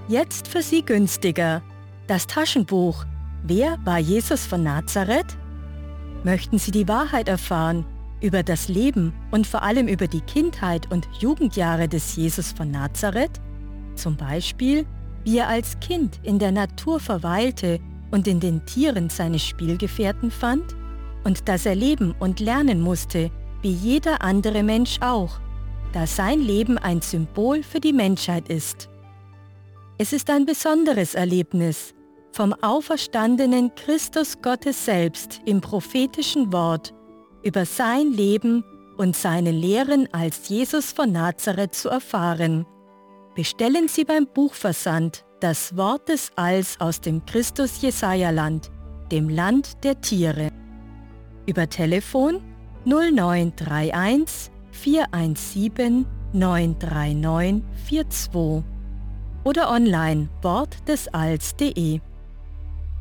Jetzt für Sie günstiger. Das Taschenbuch Wer war Jesus von Nazareth? Möchten Sie die Wahrheit erfahren über das Leben und vor allem über die Kindheit und Jugendjahre des Jesus von Nazareth? Zum Beispiel, wie er als Kind in der Natur verweilte und in den Tieren seine Spielgefährten fand? Und dass er leben und lernen musste, wie jeder andere Mensch auch, da sein Leben ein Symbol für die Menschheit ist. Es ist ein besonderes Erlebnis, vom auferstandenen Christus Gottes selbst im prophetischen Wort über sein Leben und seine Lehren als Jesus von Nazareth zu erfahren. Bestellen Sie beim Buchversand das Wort des Alls aus dem Christus-Jesaja-Land, dem Land der Tiere. Über Telefon 0931 417 93942 oder online wortdesalls.de.